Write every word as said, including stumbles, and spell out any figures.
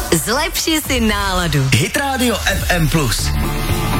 Zlepši si náladu. Hit Radio F M plus.